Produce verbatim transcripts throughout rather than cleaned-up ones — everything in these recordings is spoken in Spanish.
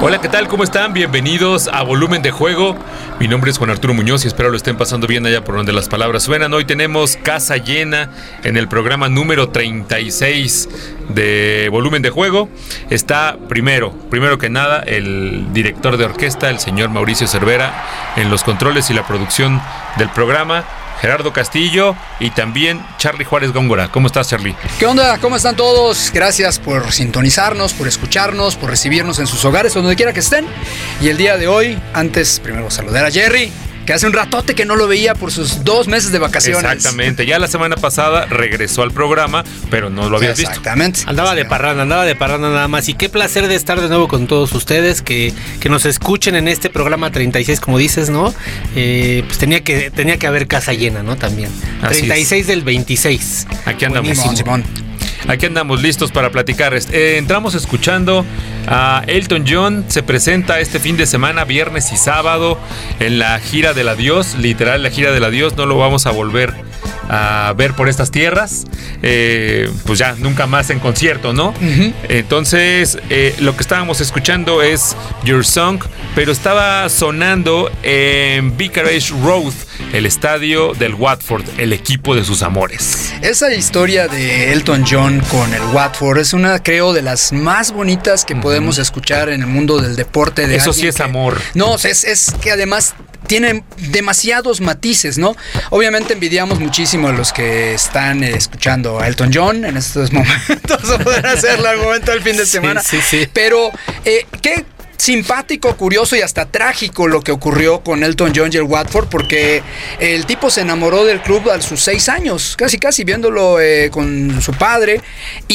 Hola, ¿qué tal? ¿Cómo están? Bienvenidos a Volumen de Juego. Mi nombre es Juan Arturo Muñoz y espero lo estén pasando bien allá por donde las palabras suenan. Hoy tenemos casa llena en el programa número treinta y seis de Volumen de Juego. Está primero, primero que nada, el director de orquesta, el señor Mauricio Cervera, en los controles y la producción del programa. Gerardo Castillo y también Charlie Juárez Góngora. ¿Cómo estás, Charlie? ¿Qué onda? ¿Cómo están todos? Gracias por sintonizarnos, por escucharnos, por recibirnos en sus hogares o donde quiera que estén. Y el día de hoy, antes primero saludar a Jerry, que hace un ratote que no lo veía por sus dos meses de vacaciones. Exactamente, ya la semana pasada regresó al programa, pero no lo habías visto. Exactamente. Andaba de parranda, andaba de parranda nada más. Y qué placer de estar de nuevo con todos ustedes, que, que nos escuchen en este programa treinta y seis, como dices, ¿no? Eh, pues tenía que, tenía que haber casa llena, ¿no? También. Así treinta y seis es. Del veintiséis. Aquí andamos. Simón, Simón. Aquí andamos listos para platicar. Eh, entramos escuchando a Elton John. Se presenta este fin de semana, viernes y sábado, en la gira del adiós. Literal, la gira del adiós. No lo vamos a volver a ver por estas tierras. Eh, pues ya, nunca más en concierto, ¿no? Uh-huh. Entonces, eh, lo que estábamos escuchando es Your Song, pero estaba sonando en Vicarage Road, el estadio del Watford, el equipo de sus amores. Esa historia de Elton John con el Watford es una, creo, de las más bonitas que uh-huh. podemos escuchar en el mundo del deporte. De Eso sí es que, amor. No, es, es que además tienen demasiados matices, ¿no? Obviamente envidiamos muchísimo a los que están eh, escuchando a Elton John en estos momentos, o poder hacerlo al momento del fin de semana. Sí, sí, sí. Pero, eh, ¿qué? Simpático, curioso y hasta trágico lo que ocurrió con Elton John y el Watford, porque el tipo se enamoró del club a sus seis años, casi casi viéndolo eh, con su padre,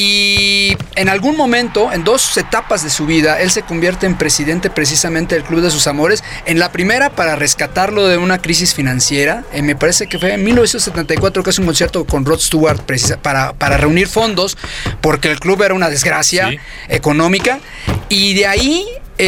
y en algún momento, en dos etapas de su vida, él se convierte en presidente precisamente del club de sus amores. En la primera, para rescatarlo de una crisis financiera, eh, me parece que fue en mil novecientos setenta y cuatro, que es un concierto con Rod Stewart precisa, para, para reunir fondos, porque el club era una desgracia sí. económica, y de ahí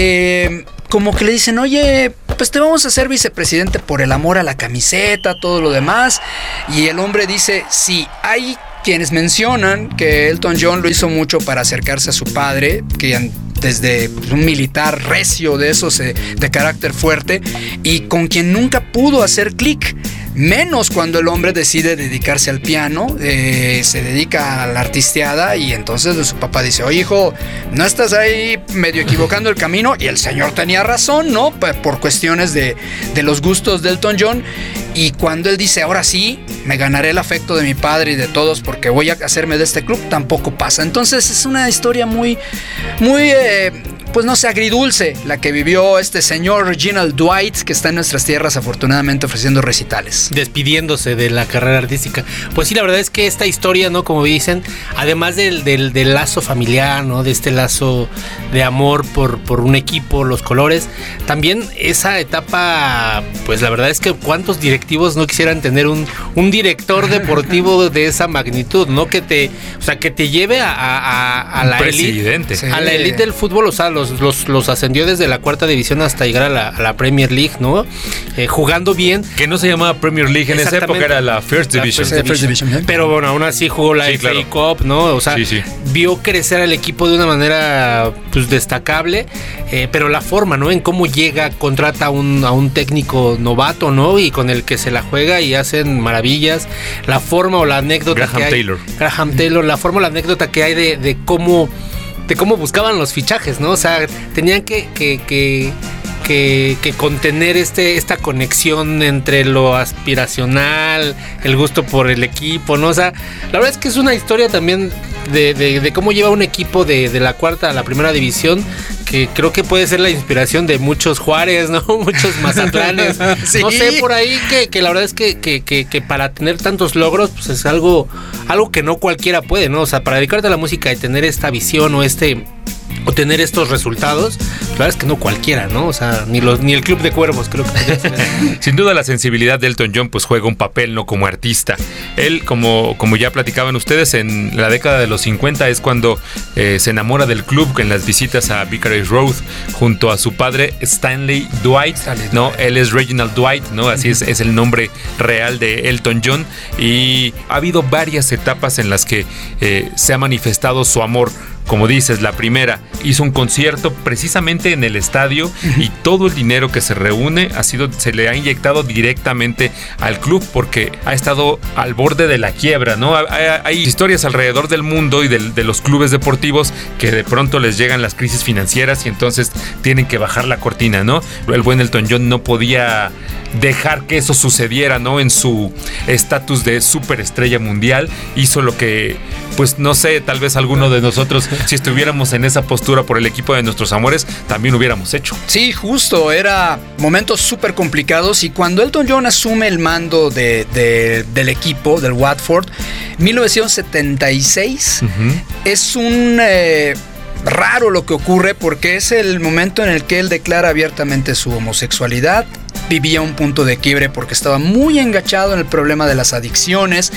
Eh, como que le dicen, oye, pues te vamos a hacer vicepresidente por el amor a la camiseta, todo lo demás. Y el hombre dice, sí, hay quienes mencionan que Elton John lo hizo mucho para acercarse a su padre, que desde un militar recio de esos, de carácter fuerte, y con quien nunca pudo hacer clic. Menos cuando el hombre decide dedicarse al piano, eh, se dedica a la artisteada, y entonces su papá dice, oye hijo, no estás ahí medio equivocando el camino, y el señor tenía razón, ¿no? Por cuestiones de, de los gustos de Elton John, y cuando él dice, ahora sí, me ganaré el afecto de mi padre y de todos porque voy a hacerme de este club, tampoco pasa. Entonces es una historia muy, muy... Eh, pues no sé, agridulce la que vivió este señor Reginald Dwight, que está en nuestras tierras afortunadamente ofreciendo recitales. Despidiéndose de la carrera artística. Pues sí, la verdad es que esta historia, ¿no? Como dicen, además del, del, del lazo familiar, ¿no? De este lazo de amor por, por un equipo, los colores, también esa etapa, pues la verdad es que cuántos directivos no quisieran tener un, un director deportivo de esa magnitud, ¿no? Que te, o sea, que te lleve a, a, a la presidente. Elite, a la élite del fútbol, o sea, Los, los, los ascendió desde la cuarta división hasta llegar a la, a la Premier League, ¿no? Eh, jugando bien. Que no se llamaba Premier League, en esa época era la First Division. La First Division. First Division. Pero bueno, aún así jugó la sí, F A claro. Cup, ¿no? O sea, sí, sí. vio crecer al equipo de una manera pues destacable, eh, pero la forma, ¿no? En cómo llega, contrata a un, a un técnico novato, ¿no? Y con el que se la juega y hacen maravillas. La forma o la anécdota Graham que hay, Taylor. Graham Taylor, la forma o la anécdota que hay de, de cómo de cómo buscaban los fichajes, ¿no? O sea, tenían que, que, que, que, que contener este, esta conexión entre lo aspiracional, el gusto por el equipo, ¿no? O sea, la verdad es que es una historia también de, de, de cómo lleva un equipo de, de la cuarta a la primera división, que creo que puede ser la inspiración de muchos Juárez, ¿no? Muchos Mazatlanes. Sí. No sé, por ahí que, que la verdad es que, que, que, que para tener tantos logros, pues es algo, algo que no cualquiera puede, ¿no? O sea, para dedicarte a la música y tener esta visión o este... o tener estos resultados, la verdad es que no cualquiera, ¿no? O sea, ni los ni el Club de Cuervos creo que sin duda la sensibilidad de Elton John pues juega un papel, ¿no? Como artista. Él, como, como ya platicaban ustedes, en la década de los cincuenta es cuando eh, se enamora del club en las visitas a Vicarage Road junto a su padre Stanley Dwight, Stanley ¿no? Dwight. Él es Reginald Dwight, ¿no? Así es, es el nombre real de Elton John, y ha habido varias etapas en las que eh, se ha manifestado su amor como dices, la primera hizo un concierto precisamente en el estadio uh-huh. y todo el dinero que se reúne ha sido, se le ha inyectado directamente al club porque ha estado al borde de la quiebra, ¿no? Hay, hay historias alrededor del mundo y de, de los clubes deportivos que de pronto les llegan las crisis financieras y entonces tienen que bajar la cortina, ¿no? El buen Elton John no podía dejar que eso sucediera, ¿no? En su estatus de superestrella mundial hizo lo que, pues no sé, tal vez alguno de nosotros, si estuviéramos en esa postura por el equipo de nuestros amores, también hubiéramos hecho. Sí, justo, era momentos súper complicados y cuando Elton John asume el mando de, de, del equipo, del Watford, mil novecientos setenta y seis, uh-huh. es un... Eh, raro lo que ocurre porque es el momento en el que él declara abiertamente su homosexualidad. Vivía un punto de quiebre porque estaba muy engachado en el problema de las adicciones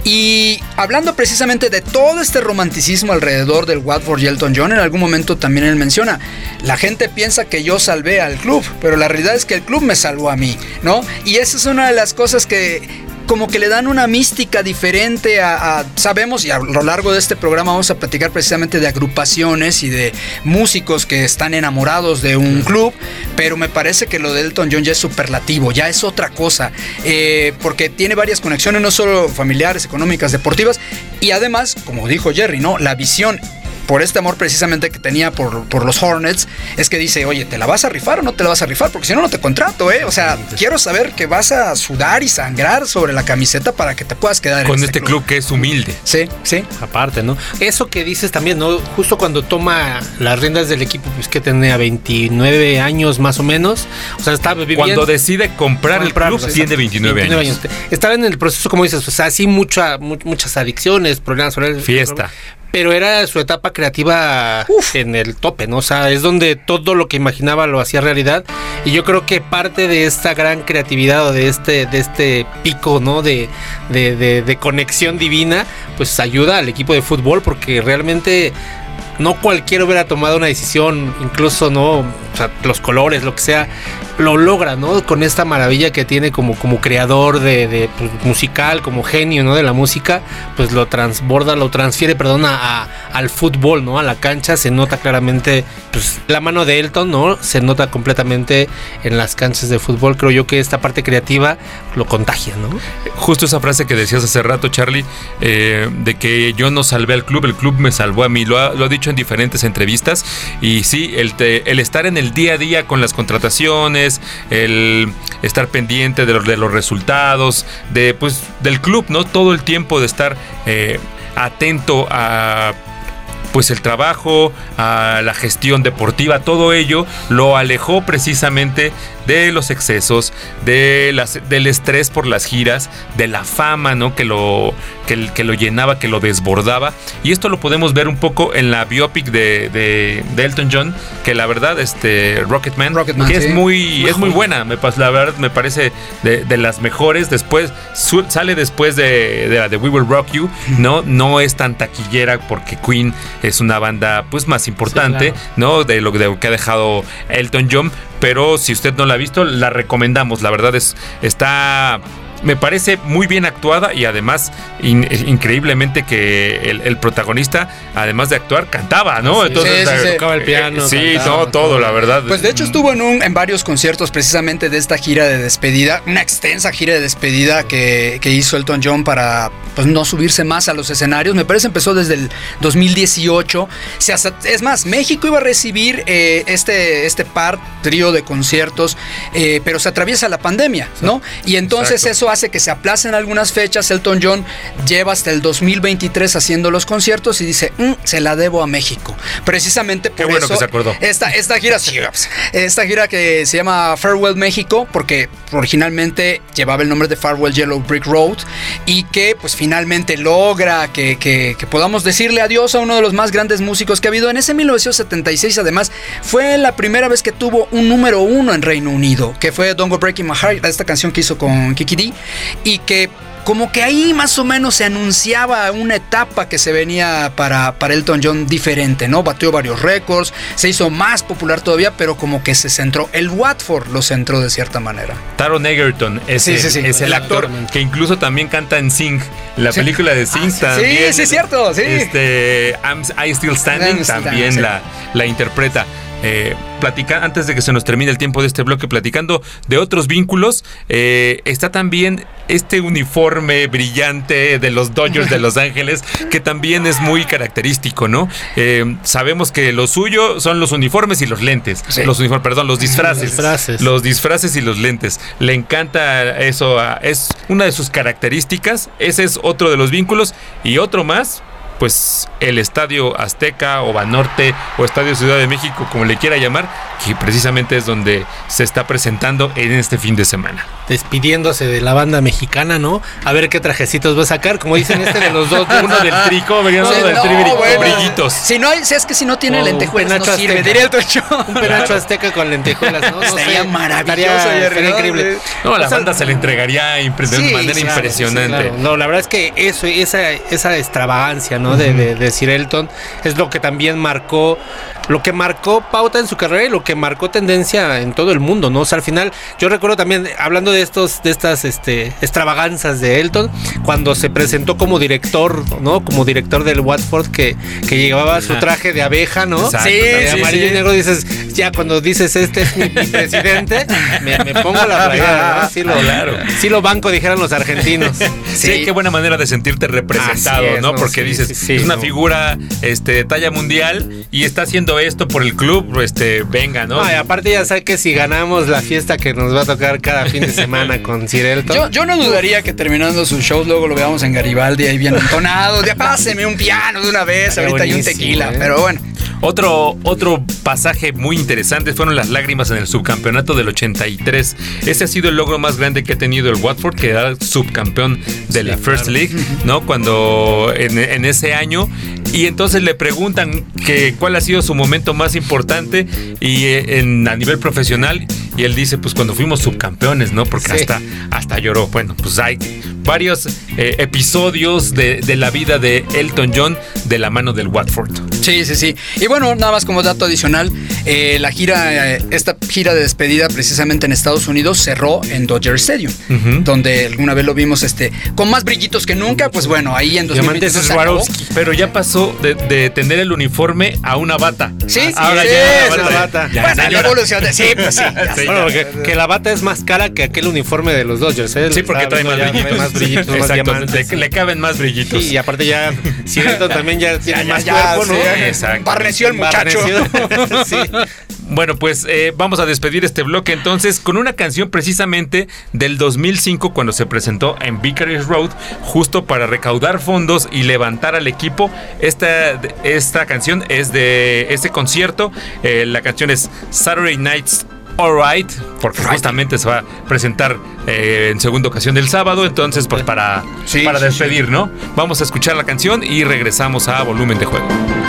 y hablando precisamente de todo este romanticismo alrededor del Watford y Elton John, en algún momento también él menciona, la gente piensa que yo salvé al club, pero la realidad es que el club me salvó a mí, ¿no? Y esa es una de las cosas que como que le dan una mística diferente a, a, sabemos, y a lo largo de este programa vamos a platicar precisamente de agrupaciones y de músicos que están enamorados de un club, pero me parece que lo de Elton John ya es superlativo, ya es otra cosa, eh, porque tiene varias conexiones, no solo familiares, económicas, deportivas, y además, como dijo Jerry, ¿no? La visión por este amor precisamente que tenía por, por los Hornets, es que dice, oye, ¿te la vas a rifar o no te la vas a rifar? Porque si no, no te contrato, ¿eh? O sea, quiero saber que vas a sudar y sangrar sobre la camiseta para que te puedas quedar con en este, este club. club que es humilde. Sí, sí. Aparte, ¿no? Eso que dices también, ¿no? Justo cuando toma las riendas del equipo, pues que tenía veintinueve años más o menos. O sea, estaba viviendo. Cuando decide comprar, comprar el club, tiene veintinueve, veintinueve años. años. Estaba en el proceso, como dices, o sea, sí, mucha, mu- muchas adicciones, problemas sobre el fiesta. Pero era su etapa creativa Uf. en el tope, ¿no? O sea, es donde todo lo que imaginaba lo hacía realidad. Y yo creo que parte de esta gran creatividad o de este, de este pico, ¿no? De, de, de, de conexión divina, pues ayuda al equipo de fútbol porque realmente no cualquiera hubiera tomado una decisión, incluso, ¿no? O sea, los colores, lo que sea, lo logra, ¿no? Con esta maravilla que tiene como, como creador de, de pues, musical, como genio, ¿no? De la música, pues lo transborda, lo transfiere, perdón, a, a, al fútbol, ¿no? A la cancha, se nota claramente, pues la mano de Elton, ¿no? Se nota completamente en las canchas de fútbol. Creo yo que esta parte creativa lo contagia, ¿no? Justo esa frase que decías hace rato, Charlie, eh, de que yo no salvé al club, el club me salvó a mí, lo ha, lo ha dicho en diferentes entrevistas, y sí, el, te, el estar en el día a día con las contrataciones, el estar pendiente de los, de los resultados, de pues del club, ¿no? Todo el tiempo de estar eh, atento a pues el trabajo, a la gestión deportiva, todo ello lo alejó precisamente de los excesos, de las, del estrés por las giras, de la fama, ¿no? Que lo, que, que lo llenaba, que lo desbordaba. Y esto lo podemos ver un poco en la biopic de, de, de Elton John, que la verdad, este Rocketman, Rocketman que sí. es muy, es muy buena. Me, la verdad me parece de, de las mejores. Después su, sale después de, de la de We Will Rock You, ¿no? No es tan taquillera porque Queen es una banda pues más importante, sí, claro. ¿no? De lo, de lo que ha dejado Elton John. Pero si usted no la ha visto, la recomendamos. La verdad es está, me parece muy bien actuada y además in, increíblemente que el, el protagonista, además de actuar, cantaba, ¿no? Sí, Entonces sí, sí, tocaba el piano. Eh, sí, cantaba, no, todo, la verdad. Pues de hecho estuvo en, un, en varios conciertos precisamente de esta gira de despedida, una extensa gira de despedida que, que hizo Elton John para pues no subirse más a los escenarios. Me parece empezó desde el dos mil dieciocho. Es más, México iba a recibir eh, este, este par, trío de conciertos, eh, pero se atraviesa la pandemia, ¿no? Y entonces Exacto. eso hace que se aplacen algunas fechas. Elton John lleva hasta el dos mil veintitrés haciendo los conciertos y dice, mm, se la debo a México. Precisamente por Qué bueno eso que se acordó. Esta, esta gira, esta gira que se llama Farewell México, porque originalmente llevaba el nombre de Farewell Yellow Brick Road, y que pues finalmente logra que, que, que podamos decirle adiós a uno de los más grandes músicos que ha habido. En ese mil novecientos setenta y seis, además, fue la primera vez que tuvo un número uno en Reino Unido, que fue Don't Go Breaking My Heart, esta canción que hizo con Kiki D, y que como que ahí más o menos se anunciaba una etapa que se venía para, para Elton John diferente, ¿no? Batió varios récords, se hizo más popular todavía, pero como que se centró. El Watford lo centró de cierta manera. Taron Egerton es, Sí, el, sí, sí. es el actor que incluso también canta en Sing, la Sí. película de Sing. Ah, sí, también, sí, sí, es cierto, sí. Este, I'm, I Still Standing I'm Still también Standing, la, la interpreta. Eh, platica, antes de que se nos termine el tiempo de este bloque, platicando de otros vínculos, eh, está también este uniforme brillante de los Dodgers de Los Ángeles, que también es muy característico, ¿no? Eh, sabemos que lo suyo son los uniformes y los lentes. Sí. Los uniformes, perdón, los disfraces. Los disfraces. Los disfraces y los lentes. Le encanta eso, a- es una de sus características. Ese es otro de los vínculos. Y otro más, pues el Estadio Azteca o Banorte o Estadio Ciudad de México, como le quiera llamar, que precisamente es donde se está presentando en este fin de semana. Despidiéndose de la banda mexicana, ¿no? A ver qué trajecitos va a sacar. Como dicen este de los dos. Uno del tricó, veníamos Sí, del no, tri bri- bueno. brillitos. Si no hay, si es que si no tiene O un lentejuelas no penacho sirve, azteca. diría Elton John. Un penacho azteca con lentejuelas, ¿no? No Sería sé, maravilloso, estaría- Jerry, estaría ¿no? increíble. No, la O sea, banda se le entregaría impre- de Sí, manera claro, impresionante. Sí, claro. No, la verdad es que eso, esa, esa extravagancia, ¿no? de, de, de Sir Elton es lo que también marcó, lo que marcó pauta en su carrera y lo que marcó tendencia en todo el mundo, ¿no? O sea, al final, yo recuerdo también, hablando de estos, de estas este, extravaganzas de Elton, cuando se presentó como director, ¿no? Como director del Watford, que, que llevaba su traje de abeja, ¿no? Exacto, Sí, De sí, amarillo sí. y negro, dices, ya cuando dices este es mi, mi presidente, me, me pongo la playera, ¿no? Sí lo, Claro. sí lo banco, dijeran los argentinos. Sí, qué buena manera de sentirte representado, Así es, ¿no? ¿no? Porque Sí, dices, sí, sí, es una no. figura este, de talla mundial y está haciendo esto por el club, este, venga, ¿no? No, y aparte ya sabes que si ganamos la fiesta que nos va a tocar cada fin de semana con Sir Elton. Yo, yo no dudaría que terminando sus shows luego lo veamos en Garibaldi ahí bien entonado. Ya páseme un piano de una vez, Estaría ahorita hay un buenísimo, tequila. ¿eh? Pero bueno. Otro, otro pasaje muy interesante fueron las lágrimas en el subcampeonato del ochenta y tres. Ese ha sido el logro más grande que ha tenido el Watford, que era subcampeón de la First League, ¿no? Cuando en, en ese año. Y entonces le preguntan que cuál ha sido su momento más importante y eh, en, a nivel profesional. Y él dice, pues cuando fuimos subcampeones, ¿no? Porque Sí. hasta, hasta lloró. Bueno, pues hay varios eh, episodios de, de la vida de Elton John de la mano del Watford. Sí, sí, sí. Y bueno, nada más como dato adicional, eh, la gira, eh, esta gira de despedida precisamente en Estados Unidos cerró en Dodger Stadium, Ujú. donde alguna vez lo vimos este con más brillitos que nunca. Pues bueno, ahí en dos mil Diamantes veintidós se acabó. Swarovski. Pero ya pasó de, de tener el uniforme a una bata. Sí, sí, Ahora sí, ya es una una bata. bata. Ya, Bueno, la señora. evolución de sí, pues sí. ya Sí, sé. Bueno, porque que la bata es más cara que aquel uniforme de los Dodgers, ¿eh? Sí, porque trae más Ya brillitos. más brillitos, más Exacto, diamantes. le, le caben más brillitos. Sí, y aparte ya Sir Elton también ya tiene ya, más ya, cuerpo, ¿no? sí. Exacto. Barneció el muchacho. Barneció. Sí. Bueno, pues eh, vamos a despedir este bloque entonces con una canción precisamente del dos mil cinco cuando se presentó en Vicarage Road, justo para recaudar fondos y levantar al equipo. Esta, esta canción es de ese concierto. Eh, la canción es Saturday Night's Alright, porque justamente se va a presentar eh, en segunda ocasión del sábado, entonces pues para, Sí, para sí, despedir, ¿no? Vamos a escuchar la canción y regresamos a Volumen de Juego.